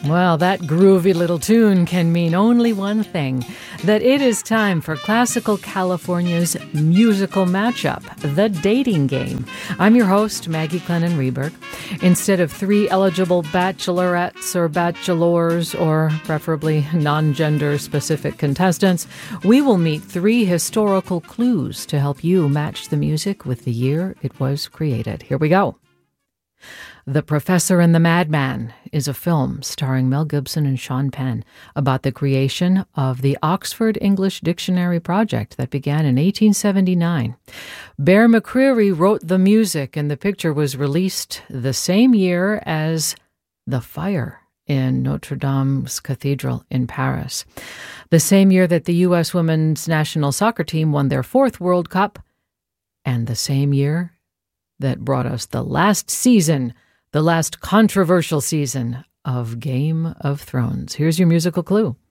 Well, that groovy little tune can mean only one thing, that it is time for Classical California's musical matchup, The Dating Game. I'm your host, Maggie Clennon Reberg. Instead of 3 eligible bachelorettes or bachelors, or preferably non-gender specific contestants, we will meet 3 historical clues to help you match the music with the year it was created. Here we go. The Professor and the Madman is a film starring Mel Gibson and Sean Penn about the creation of the Oxford English Dictionary Project that began in 1879. Bear McCreary wrote the music, and the picture was released the same year as The Fire in Notre Dame's Cathedral in Paris, the same year that the U.S. women's national soccer team won their 4th World Cup, and the same year that brought us the last season, the last controversial season of Game of Thrones. Here's your musical clue.